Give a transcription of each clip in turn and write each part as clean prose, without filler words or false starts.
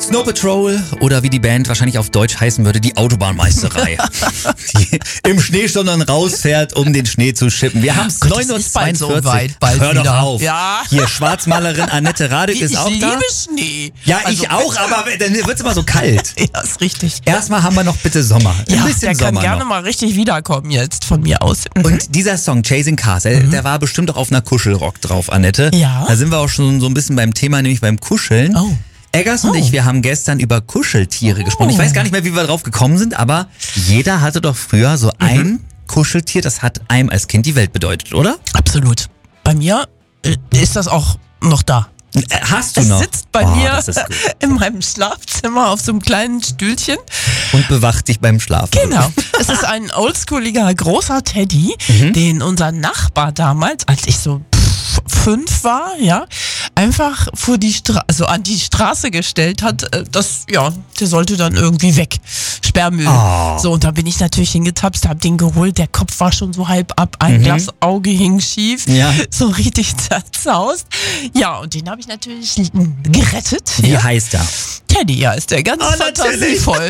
Snow Patrol oder wie die Band wahrscheinlich auf Deutsch heißen würde, die Autobahnmeisterei. Die im Schneesturm dann rausfährt, um den Schnee zu schippen. Wir haben es 9:42 so Uhr. weit, bald Hör wieder. doch auf. Ja. Hier, Schwarzmalerin Annette Radek ist auch da. Ich liebe Schnee. Ja, Also, ich auch, aber dann wird's immer so kalt. Ja, ist richtig. Erstmal haben wir noch bitte Sommer. Ein Ja, bisschen der kann Sommer gerne noch. mal richtig wiederkommen jetzt von mir aus. Und dieser Song, Chasing Cars, der war bestimmt auch auf einer Kuschelrock drauf, Annette. Ja. Da sind wir auch schon so ein bisschen beim Thema, nämlich beim Kuscheln. Oh. Eggers und ich, wir haben gestern über Kuscheltiere gesprochen. Ich weiß gar nicht mehr, wie wir drauf gekommen sind, aber jeder hatte doch früher so ein Kuscheltier, das hat einem als Kind die Welt bedeutet, oder? Absolut. Bei mir ist das auch noch da. Hast du Es noch? sitzt bei Oh, mir das ist gut. in meinem Schlafzimmer auf so einem kleinen Stühlchen. Und bewacht dich beim Schlafen. Genau. Es ist ein oldschooliger großer Teddy, den unser Nachbar damals, als ich so 5 war, ja, einfach vor die also an die Straße gestellt hat. Der sollte dann irgendwie weg. Sperrmüll. Oh. So, und da bin ich natürlich hingetapst, hab den geholt. Der Kopf war schon so halb ab, ein Glasauge hing schief. Ja. So richtig zerzaust. Ja, und den habe ich natürlich gerettet. Wie ja. heißt er? Teddy, ja, ist der ganz natürlich. fantasievoll.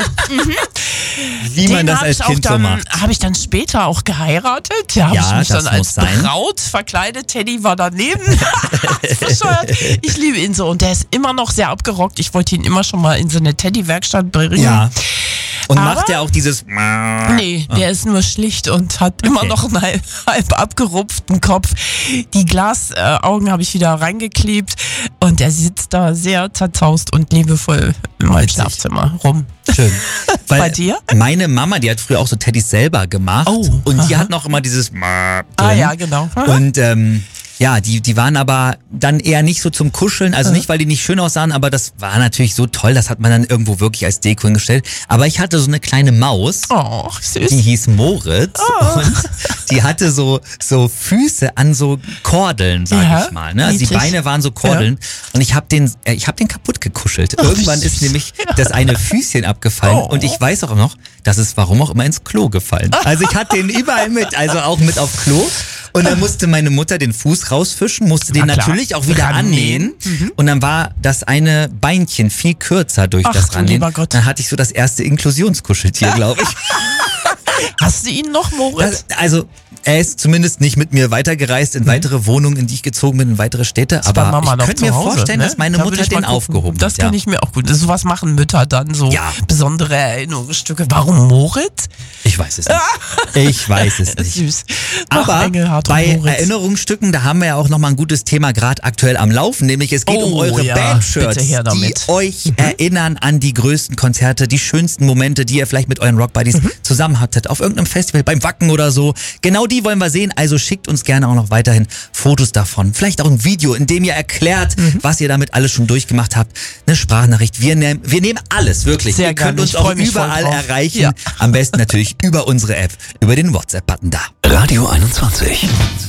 Wie man Den das hab als ich auch Kind so dann, macht. habe ich dann später auch geheiratet. Ja, habe Ja, ich mich das dann als muss sein. Braut verkleidet. Teddy war daneben. Ist bescheuert. Ich liebe ihn so und der ist immer noch sehr abgerockt. Ich wollte ihn immer schon mal in so eine Teddy-Werkstatt bringen. Ja. Und Aber- macht er auch dieses... Nee, der ist nur schlicht und hat immer noch einen halb abgerupften Kopf. Die Glasaugen habe ich wieder reingeklebt und er sitzt da sehr zerzaust und liebevoll in meinem Schlafzimmer rum. Schön. Weil Bei dir? Meine Mama, die hat früher auch so Teddys selber gemacht. Oh, und die hat noch immer dieses drin. Ah ja, genau. Und ja, die waren aber dann eher nicht so zum Kuscheln, also nicht, weil die nicht schön aussahen, aber das war natürlich so toll, das hat man dann irgendwo wirklich als Deko hingestellt. Aber ich hatte so eine kleine Maus, Oh, süß. die hieß Moritz und die hatte so Füße an so Kordeln, sag Ja, ich mal. Ne? Also die niedlich. Beine waren so Kordeln und ich habe den kaputt gekuschelt. wie Irgendwann ist süß. nämlich das eine Füßchen abgefallen Oh. und ich weiß auch noch, das ist warum auch immer ins Klo gefallen. Also ich hatte den überall mit, also auch mit auf Klo. Und dann musste meine Mutter den Fuß rausfischen, musste den Na klar. natürlich auch wieder Rannähen. annähen. Und dann war das eine Beinchen viel kürzer durch Ach, das du Rannähen. lieber Gott. Dann hatte ich so das erste Inklusionskuscheltier, glaube ich. Hast du ihn noch, Moritz? Also er ist zumindest nicht mit mir weitergereist in weitere Wohnungen, in die ich gezogen bin, in weitere Städte. Ist bei Aber Mama ich noch könnte zu mir Hause, vorstellen, ne? dass meine Da will Mutter ich mal den gucken. aufgehoben Das hat. kann ich mir auch gut. Sowas machen Mütter dann, so Ja. besondere Erinnerungsstücke. Warum Moritz? Ich weiß es nicht. Ich weiß es nicht. Süß. Aber Engelhard und bei Moritz. Erinnerungsstücken, da haben wir ja auch nochmal ein gutes Thema gerade aktuell am Laufen, nämlich es geht um Oh, eure ja, Bandshirts, bitte her die damit. euch erinnern an die größten Konzerte, die schönsten Momente, die ihr vielleicht mit euren Rockbuddies zusammen hattet, auf irgendeinem Festival, beim Wacken oder so. Genau die wollen wir sehen, also schickt uns gerne auch noch weiterhin Fotos davon. Vielleicht auch ein Video, in dem ihr erklärt, was ihr damit alles schon durchgemacht habt. Eine Sprachnachricht. Wir nehmen alles, wirklich. Sehr ihr könnt gerne, uns ich auch freu mich voll überall drauf. erreichen. Ja. Am besten natürlich über unsere App, über den WhatsApp-Button da. Radio 21.